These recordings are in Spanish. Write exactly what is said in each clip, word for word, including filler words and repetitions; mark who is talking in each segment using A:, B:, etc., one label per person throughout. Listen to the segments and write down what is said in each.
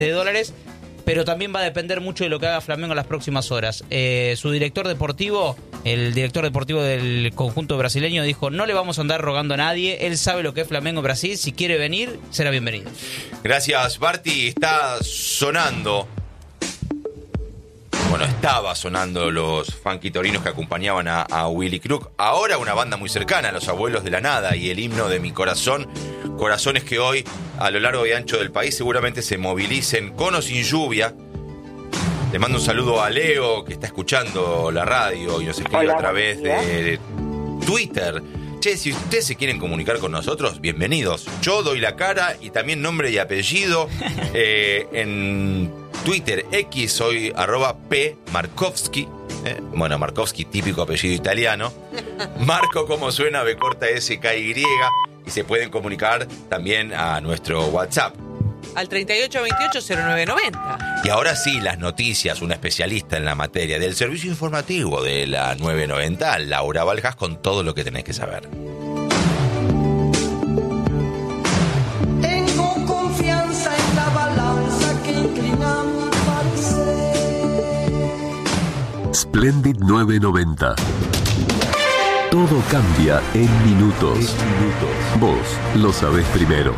A: de dólares, pero también va a depender mucho de lo que haga Flamengo en las próximas horas. Eh, su director deportivo, el director deportivo del conjunto brasileño, dijo: no le vamos a andar rogando a nadie, él sabe lo que es Flamengo en Brasil, si quiere venir, será bienvenido.
B: Gracias, Barty. Está sonando, bueno, estaba sonando los funky torinos que acompañaban a, a Willy Crook. Ahora una banda muy cercana, Los Abuelos de la Nada, y el himno de mi corazón. Corazones que hoy, a lo largo y ancho del país, seguramente se movilicen con o sin lluvia. Le mando un saludo a Leo, que está escuchando la radio y nos escribe Hola, a través de, de Twitter. Che, si ustedes se quieren comunicar con nosotros, bienvenidos. Yo doy la cara y también nombre y apellido. Eh, en Twitter X soy arroba P Markovsky. Eh, bueno, Markovsky, típico apellido italiano. Marco, como suena, B corta S K Y. Y se pueden comunicar también a nuestro WhatsApp.
C: Al treinta y ocho veintiocho cero nueve noventa.
B: Y ahora sí, las noticias, una especialista en la materia del servicio informativo de la nueve noventa, Laura Valjas, con todo lo que tenés que saber.
D: Tengo confianza en la balanza que inclina mi parecer.
E: Splendid nueve noventa. Todo cambia en minutos. minutos. Vos lo sabés primero.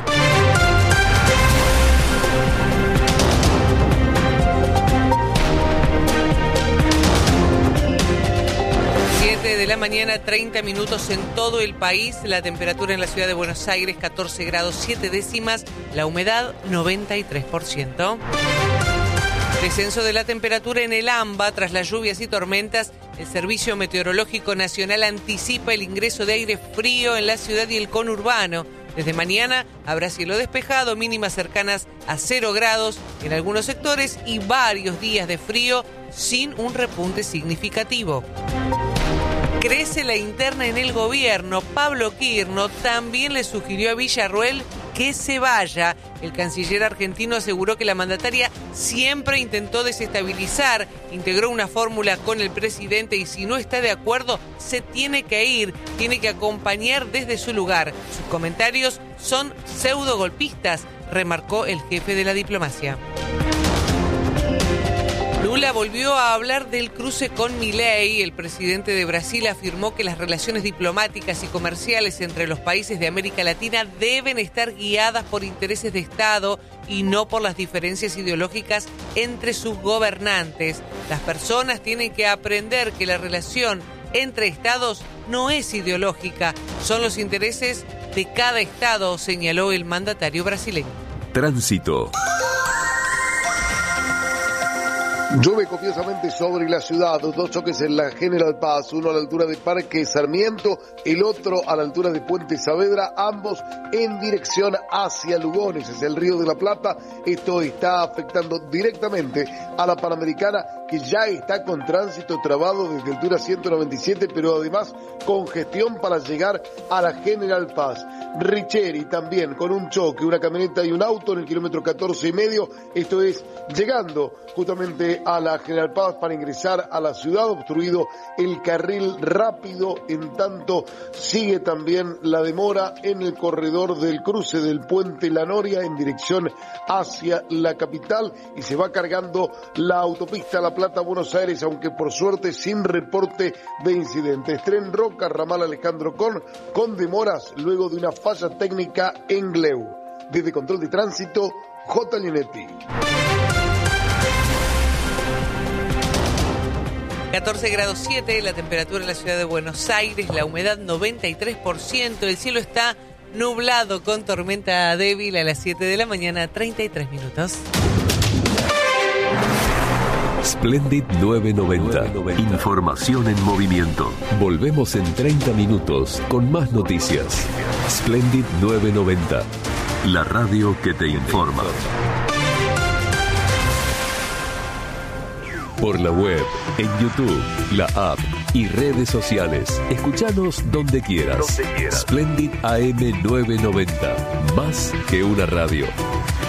C: siete de la mañana, treinta minutos en todo el país. La temperatura en la ciudad de Buenos Aires, catorce grados siete décimas. La humedad, noventa y tres por ciento. Descenso de la temperatura en el AMBA tras las lluvias y tormentas. El Servicio Meteorológico Nacional anticipa el ingreso de aire frío en la ciudad y el conurbano. Desde mañana habrá cielo despejado, mínimas cercanas a cero grados en algunos sectores y varios días de frío sin un repunte significativo. Crece la interna en el gobierno. Pablo Quirno también le sugirió a Villarruel que se vaya. El canciller argentino aseguró que la mandataria siempre intentó desestabilizar, integró una fórmula con el presidente y si no está de acuerdo, se tiene que ir, tiene que acompañar desde su lugar. Sus comentarios son pseudogolpistas, remarcó el jefe de la diplomacia. Lula volvió a hablar del cruce con Milei. El presidente de Brasil afirmó que las relaciones diplomáticas y comerciales entre los países de América Latina deben estar guiadas por intereses de Estado y no por las diferencias ideológicas entre sus gobernantes. Las personas tienen que aprender que la relación entre Estados no es ideológica, son los intereses de cada Estado, señaló el mandatario brasileño.
E: Tránsito.
F: Llueve copiosamente sobre la ciudad, dos choques en la General Paz, uno a la altura de Parque Sarmiento, el otro a la altura de Puente Saavedra, ambos en dirección hacia Lugones, es el Río de la Plata. Esto está afectando directamente a la Panamericana, que ya está con tránsito trabado desde altura ciento noventa y siete, pero además congestión para llegar a la General Paz. Richeri también con un choque, una camioneta y un auto en el kilómetro catorce y medio, esto es llegando justamente a la General Paz para ingresar a la ciudad, obstruido el carril rápido, en tanto sigue también la demora en el corredor del cruce del puente La Noria en dirección hacia la capital y se va cargando la autopista La Plata-Buenos Aires, aunque por suerte sin reporte de incidentes. Tren Roca, ramal Alejandro Korn, con demoras luego de una falla técnica en Gleu. Desde Control de Tránsito, J. Linetti.
C: catorce grados siete, la temperatura en la ciudad de Buenos Aires, la humedad noventa y tres por ciento, el cielo está nublado con tormenta débil a las siete de la mañana, treinta y tres minutos.
E: Splendid nueve noventa. Información en movimiento. Volvemos en treinta minutos con más noticias. Splendid nueve noventa. La radio que te informa. Por la web, en YouTube, la app y redes sociales. Escuchanos donde quieras. Donde quieras. Splendid A M nueve noventa. Más que una radio.